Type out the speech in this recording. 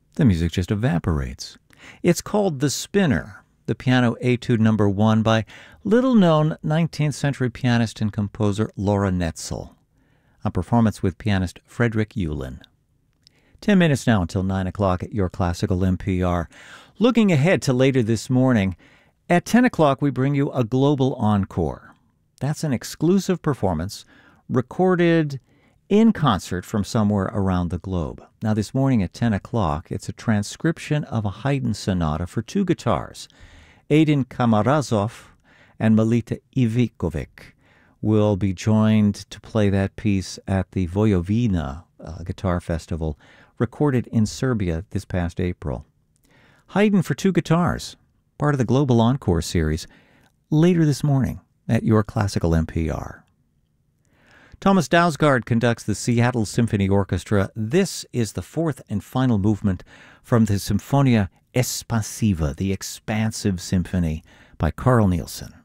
the music just evaporates. It's called The Spinner, the piano etude number 1 by little-known 19th century pianist and composer Laura Netzel, a performance with pianist Frederick Uhlin. 10 minutes now until 9 o'clock at Your Classical NPR. Looking ahead to later this morning, at 10 o'clock we bring you a Global Encore. That's an exclusive performance recorded in concert from somewhere around the globe. Now this morning at 10 o'clock, it's a transcription of a Haydn sonata for 2 guitars. Aidin Kamarazov and Melita Ivikovic will be joined to play that piece at the Vojvodina Guitar Festival, recorded in Serbia this past April. Haydn for 2 guitars, part of the Global Encore series, later this morning at Your Classical NPR. Thomas Dausgaard conducts the Seattle Symphony Orchestra. This is the 4th and final movement from the Symphonia Espansiva, the Expansive Symphony, by Carl Nielsen.